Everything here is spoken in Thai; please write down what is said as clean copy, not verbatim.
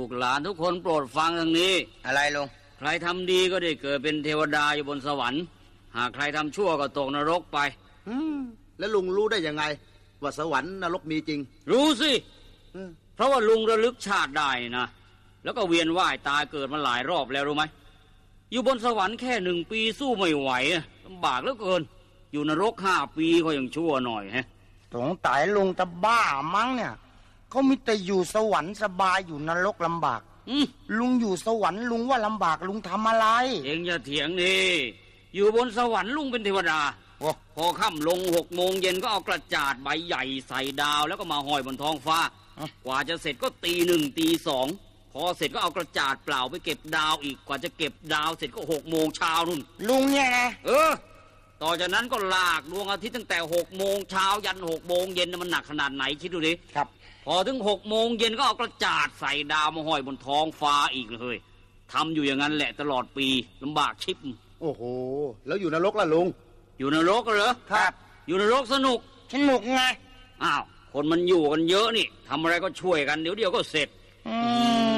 กหลานทุกคนโปรดฟังทางนี้อะไรลุงใครทำดีก็ได้เกิดเป็นเทวดาอยู่บนสวรรค์หากใครทำชั่วก็ตกนรกไปแล้วลุงรู้ได้ยังไงว่าสวรรค์นรกมีจริงรู้สิเพราะว่าลุงระลึกชาติได้นะแล้วก็เวียนว่ายตายเกิดมาหลายรอบแล้วรู้ไหมอยู่บนสวรรค์แค่1 ปีสู้ไม่ไหวลำบากเหลือเกินอยู่นรก5 ปีก็ยังชั่วหน่อยฮะสงสัยลุงตะบ้ามั้งเนี่ยเขามีแต่อยู่สวรรค์สบายอยู่นรกลำบากลุงอยู่สวรรค์ลุงว่าลำบากลุงทำอะไรเองอย่าเถียงนี่อยู่บนสวรรค์ลุงเป็นเทวดาพอค่ำลง6 โมงเย็นก็เอากระจาดใบใหญ่ใส่ดาวแล้วก็มาห้อยบนท้องฟ้ากว่าจะเสร็จก็ตี 1 ตี 2พอเสร็จก็เอากระจาดเปล่าไปเก็บดาวอีกกว่าจะเก็บดาวเสร็จก็6 โมงเช้านู่นลุงเนี่ยนะต่อจากนั้นก็ลากดวงอาทิตย์ตั้งแต่6 โมงเช้ายัน6 โมงเย็นมันหนักขนาดไหนคิดดูดิครับพอถึง6 โมงเย็นก็เอากระจาดใส่ดาวมาห้อยบนท้องฟ้าอีกเลยทำอยู่อย่างนั้นแหละตลอดปีลำบากชิบโอ้โหแล้วอยู่นรกล่ะลุงอยู่นรกเหรอครับอยู่นรกสนุกไงอ้าวคนมันอยู่กันเยอะนี่ทำอะไรก็ช่วยกันเดี๋ยวก็เสร็จ